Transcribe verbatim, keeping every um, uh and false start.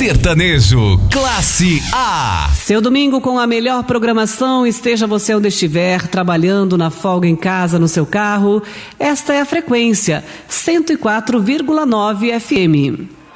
Sertanejo, classe A. Seu domingo com a melhor programação, esteja você onde estiver, trabalhando, na folga, em casa, no seu carro. Esta é a frequência cento e quatro vírgula nove F M.